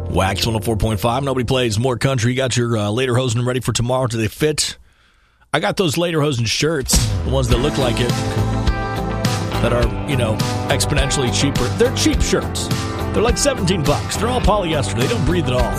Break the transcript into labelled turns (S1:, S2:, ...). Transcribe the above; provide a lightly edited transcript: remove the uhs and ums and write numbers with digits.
S1: Wax 104.5. Nobody plays more country. You got your lederhosen ready for tomorrow. Do they fit? I got those lederhosen shirts, the ones that look like it, that are, exponentially cheaper. They're cheap shirts. They're like $17. They're all polyester. They don't breathe at all.